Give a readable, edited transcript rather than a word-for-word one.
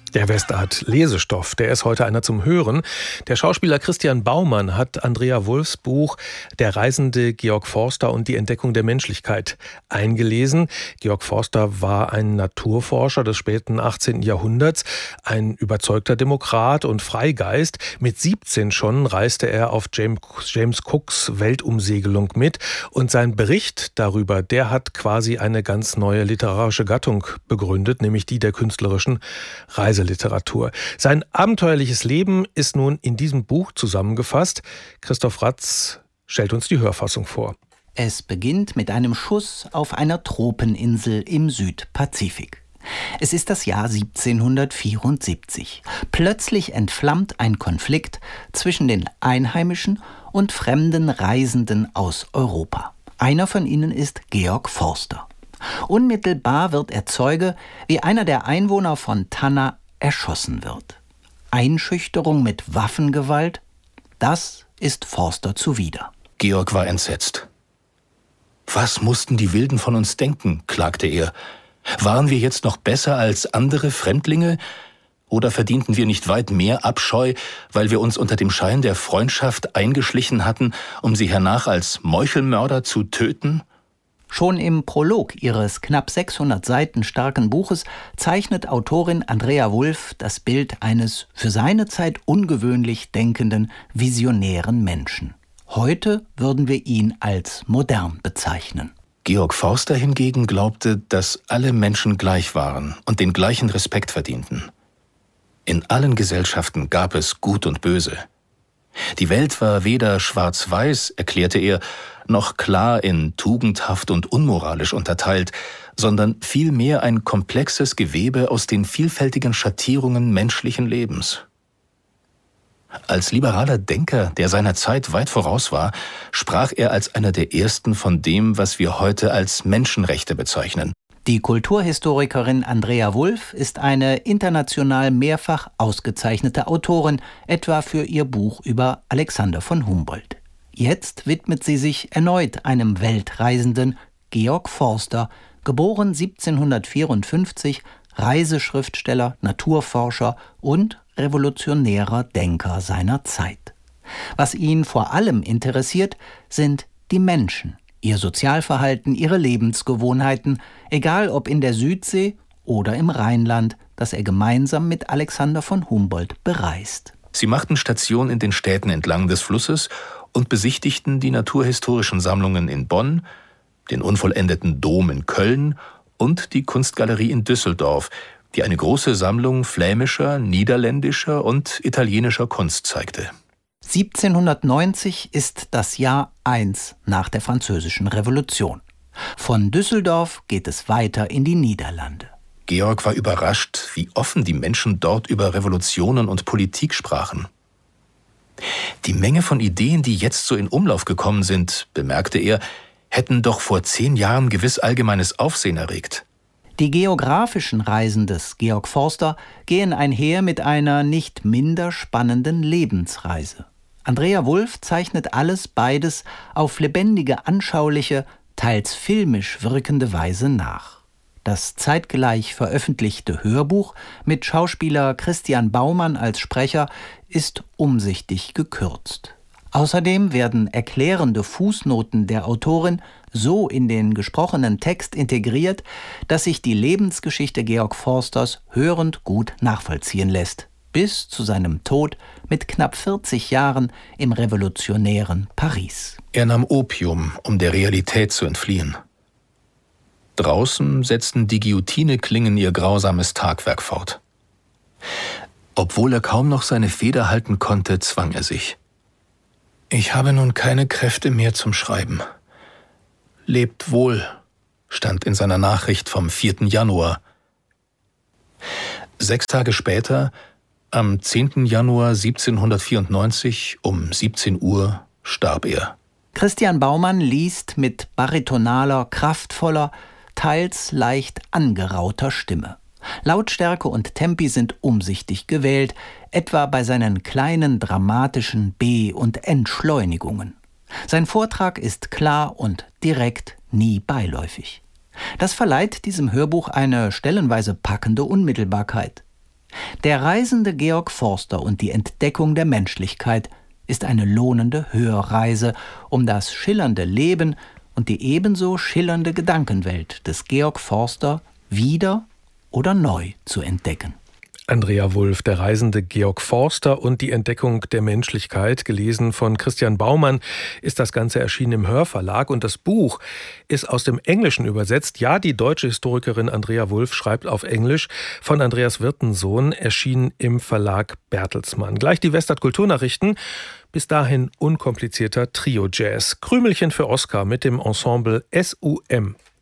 Der Wester hat Lesestoff, der ist heute einer zum Hören. Der Schauspieler Christian Baumann hat Andrea Wulfs Buch Der Reisende Georg Forster und die Entdeckung der Menschlichkeit eingelesen. Georg Forster war ein Naturforscher des späten 18. Jahrhunderts, ein überzeugter Demokrat und Freigeist. Mit 17 schon reiste er auf James Cooks Weltumsegelung mit und sein Bericht darüber, der hat quasi eine ganz neue literarische Gattung begründet, nämlich die der künstlerischen Reiseliteratur. Sein abenteuerliches Leben ist nun in diesem Buch zusammengefasst. Christoph Ratz stellt uns die Hörfassung vor. Es beginnt mit einem Schuss auf einer Tropeninsel im Südpazifik. Es ist das Jahr 1774. Plötzlich entflammt ein Konflikt zwischen den Einheimischen und fremden Reisenden aus Europa. Einer von ihnen ist Georg Forster. Unmittelbar wird er Zeuge, wie einer der Einwohner von Tanna erschossen wird. Einschüchterung mit Waffengewalt, das ist Forster zuwider. Georg war entsetzt. Was mussten die Wilden von uns denken, klagte er. Waren wir jetzt noch besser als andere Fremdlinge? Oder verdienten wir nicht weit mehr Abscheu, weil wir uns unter dem Schein der Freundschaft eingeschlichen hatten, um sie hernach als Meuchelmörder zu töten? Schon im Prolog ihres knapp 600 Seiten starken Buches zeichnet Autorin Andrea Wulf das Bild eines für seine Zeit ungewöhnlich denkenden, visionären Menschen. Heute würden wir ihn als modern bezeichnen. Georg Forster hingegen glaubte, dass alle Menschen gleich waren und den gleichen Respekt verdienten. In allen Gesellschaften gab es Gut und Böse. Die Welt war weder schwarz-weiß, erklärte er, noch klar in tugendhaft und unmoralisch unterteilt, sondern vielmehr ein komplexes Gewebe aus den vielfältigen Schattierungen menschlichen Lebens. Als liberaler Denker, der seiner Zeit weit voraus war, sprach er als einer der ersten von dem, was wir heute als Menschenrechte bezeichnen. Die Kulturhistorikerin Andrea Wulf ist eine international mehrfach ausgezeichnete Autorin, etwa für ihr Buch über Alexander von Humboldt. Jetzt widmet sie sich erneut einem Weltreisenden, Georg Forster, geboren 1754, Reiseschriftsteller, Naturforscher und revolutionärer Denker seiner Zeit. Was ihn vor allem interessiert, sind die Menschen, ihr Sozialverhalten, ihre Lebensgewohnheiten, egal ob in der Südsee oder im Rheinland, das er gemeinsam mit Alexander von Humboldt bereist. Sie machten Station in den Städten entlang des Flusses und besichtigten die naturhistorischen Sammlungen in Bonn, den unvollendeten Dom in Köln und die Kunstgalerie in Düsseldorf, die eine große Sammlung flämischer, niederländischer und italienischer Kunst zeigte. 1790 ist das Jahr 1 nach der Französischen Revolution. Von Düsseldorf geht es weiter in die Niederlande. Georg war überrascht, wie offen die Menschen dort über Revolutionen und Politik sprachen. Die Menge von Ideen, die jetzt so in Umlauf gekommen sind, bemerkte er, hätten doch vor 10 Jahren gewiss allgemeines Aufsehen erregt. Die geografischen Reisen des Georg Forster gehen einher mit einer nicht minder spannenden Lebensreise. Andrea Wulf zeichnet beides auf lebendige, anschauliche, teils filmisch wirkende Weise nach. Das zeitgleich veröffentlichte Hörbuch mit Schauspieler Christian Baumann als Sprecher ist umsichtig gekürzt. Außerdem werden erklärende Fußnoten der Autorin so in den gesprochenen Text integriert, dass sich die Lebensgeschichte Georg Forsters hörend gut nachvollziehen lässt, bis zu seinem Tod mit knapp 40 Jahren im revolutionären Paris. Er nahm Opium, um der Realität zu entfliehen. Draußen setzten die Guillotineklingen ihr grausames Tagwerk fort. Obwohl er kaum noch seine Feder halten konnte, zwang er sich. »Ich habe nun keine Kräfte mehr zum Schreiben. Lebt wohl«, stand in seiner Nachricht vom 4. Januar. 6 Tage später, am 10. Januar 1794 um 17 Uhr, starb er. Christian Baumann liest mit baritonaler, kraftvoller, teils leicht angerauter Stimme. Lautstärke und Tempi sind umsichtig gewählt, etwa bei seinen kleinen dramatischen B- und Entschleunigungen. Sein Vortrag ist klar und direkt, nie beiläufig. Das verleiht diesem Hörbuch eine stellenweise packende Unmittelbarkeit. Der reisende Georg Forster und die Entdeckung der Menschlichkeit ist eine lohnende Hörreise, um das schillernde Leben und die ebenso schillernde Gedankenwelt des Georg Forster wieder oder neu zu entdecken. Andrea Wulf, der reisende Georg Forster und die Entdeckung der Menschlichkeit, gelesen von Christian Baumann, ist das Ganze erschienen im Hörverlag und das Buch ist aus dem Englischen übersetzt. Ja, die deutsche Historikerin Andrea Wulf schreibt auf Englisch, von Andreas Wirtensohn, erschienen im Verlag Bertelsmann. Gleich die Westart Kulturnachrichten. Bis dahin unkomplizierter Trio-Jazz. Krümelchen für Oskar mit dem Ensemble SUM.